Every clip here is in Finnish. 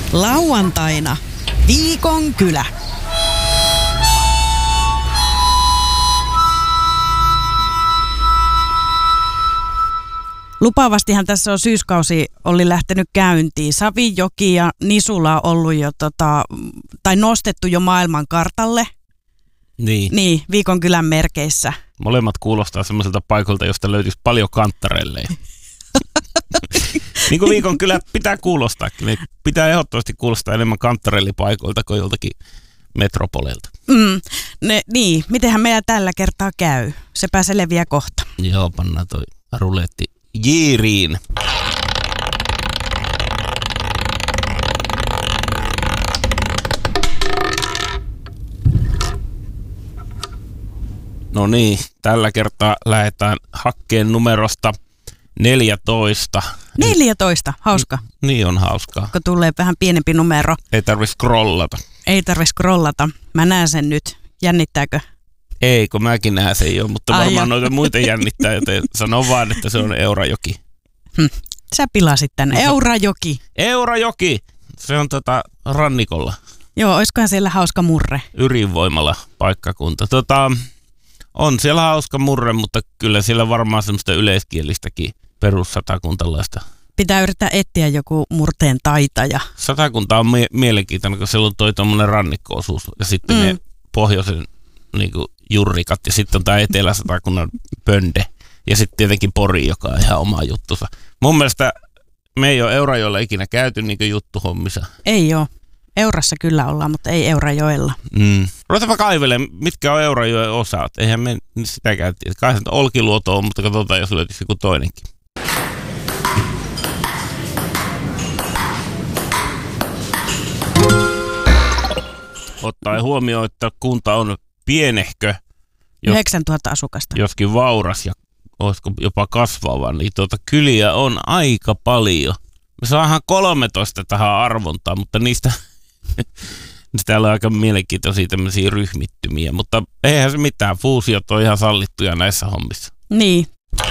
Lauantaina Viikon kylä. Lupaavastihan tässä on syyskausi oli lähtenyt käyntiin. Savijoki ja Nisula on ollut jo tai nostettu jo maailman kartalle. Niin, Viikon kylän merkeissä. Molemmat kuulostaa semmoiselta paikalta, josta löytyisi paljon kanttarelleja. Niin kuin Viikon kylä pitää kuulostaakin. Niin pitää ehdottomasti kuulostaa enemmän kanttarellipaikoilta kuin joltakin metropoleilta. Niin, mitenhän meidän tällä kertaa käy? Sepä selviää kohta. Joo, pannaan toi ruletti jiiriin. No niin, tällä kertaa lähdetään hakkeen numerosta 14. 14, hauska. Niin on hauskaa. Kun tulee vähän pienempi numero. Ei tarvitse scrollata. Mä näen sen nyt. Jännittääkö? Ei, kun mäkin näen sen jo, mutta varmaan noita muita jännittää, joten sano vaan, että se on Eurajoki. Sä pilasit tän. Eurajoki. Eurajoki! Se on rannikolla. Joo, oiskohan siellä hauska murre? Ydinvoimalla paikkakunta. On siellä hauska murre, mutta kyllä siellä varmaan semmoista yleiskielistäkin perussatakuntalaista. Pitää yrittää etsiä joku murteen taitaja. Satakunta on mielenkiintoinen, kun siellä on toi tommonen rannikko-osuus ja sitten ne pohjoisen niinku jurrikat ja sitten on tää Etelä-Satakunnan Pönde ja sitten tietenkin Pori, joka on ihan oma juttusa. Mun mielestä me ei ole Eurajoella ikinä käyty niinku juttuhommissa. Ei oo. Eurassa kyllä ollaan, mutta ei Eurajoella. Ruvetaanpa kaivelemaan, mitkä on Eurajoen osat. Eihän me sitäkään tiedä. Kai se Olkiluoto on, mutta katsotaan, jos löytyisi joku toinenkin. Ottaen huomioon, että kunta on pienehkö. 9000 asukasta. Joskin vauras ja olisiko jopa kasvava, niin kyliä on aika paljon. Me saadaan 13 tähän arvontaan, mutta niistä täällä on aika mielenkiintoisia tämmöisiä ryhmittymiä, mutta eihän se mitään. Fuusiot on ihan sallittuja näissä hommissa. Niin.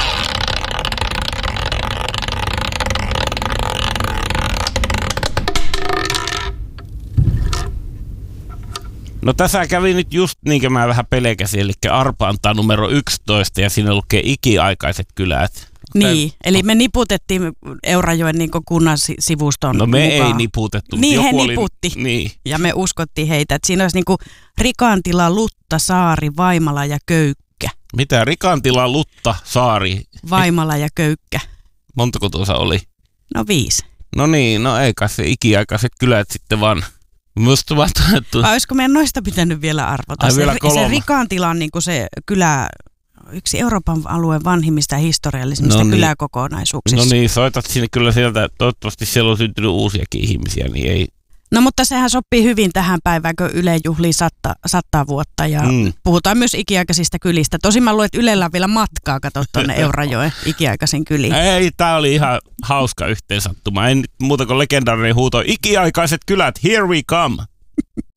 No tässä kävi nyt just niin kuin mä vähän pelkäsin, eli arpaantaa numero 11 ja siinä lukee ikiaikaiset kylät. Niin, eli me niputettiin Eurajoen niin kunnan sivuston No me mukaan. ei niputettu. Niin, joku he niputti. Niin. Ja me uskottiin heitä, että siinä olisi niin kuin Rikantila, Lutta, Saari, Vaimala ja Köykkä. Mitä? Rikantila, Lutta, Saari? Vaimala ja Köykkä. Montako tuossa oli? No 5. No niin, no ei kai se ikiaikaiset kylät sitten vaan. Musta vastaanettu. Olisiko meidän noista pitänyt vielä arvota? Se Rikantila on niin kuin se kylä, yksi Euroopan alueen vanhimmista ja historiallisimmista kyläkokonaisuuksista. No niin, soitat sinne kyllä sieltä. Toivottavasti siellä on syntynyt uusiakin ihmisiä, niin ei. No mutta sehän sopii hyvin tähän päivään, kun Yle juhlii 100 vuotta ja puhutaan myös ikiaikaisista kylistä. Tosin mä luulen, että Ylellä on vielä matkaa, katso tuonne Eurajoen ikiaikaisiin kyliin. Ei, tää oli ihan hauska yhteensattuma. En muuta kuin legendaarinen huuto, ikiaikaiset kylät, here we come!